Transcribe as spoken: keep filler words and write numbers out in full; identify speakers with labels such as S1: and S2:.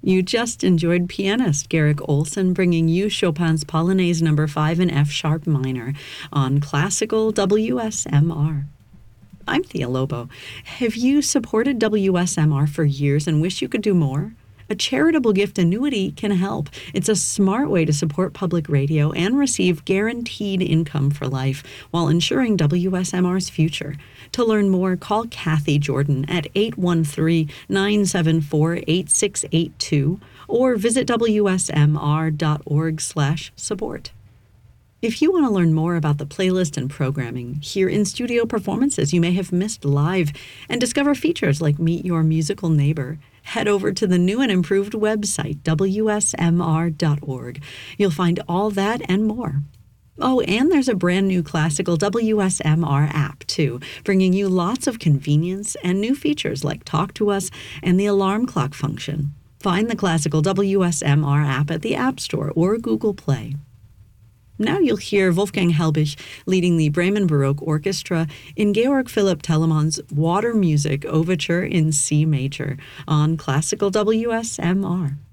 S1: You just enjoyed pianist Garrick Olson bringing you Chopin's Polonaise number five in F sharp minor on Classical W S M R. I'm Thea Lobo. Have you supported W S M R for years and wish you could do more? A charitable gift annuity can help. It's a smart way to support public radio and receive guaranteed income for life while ensuring W S M R's future. To learn more, call Kathy Jordan at eight one three, nine seven four, eight six eight two or visit W S M R dot org slash support. If you want to learn more about the playlist and programming, hear in-studio performances you may have missed live, and discover features like Meet Your Musical Neighbor, head over to the new and improved website, W S M R dot org. You'll find all that and more. Oh, and there's a brand new Classical W S M R app, too, bringing you lots of convenience and new features like Talk to Us and the alarm clock function. Find the Classical W S M R app at the App Store or Google Play. Now you'll hear Wolfgang Helbich leading the Bremen Baroque Orchestra in Georg Philipp Telemann's Water Music Overture in C major on Classical W S M R.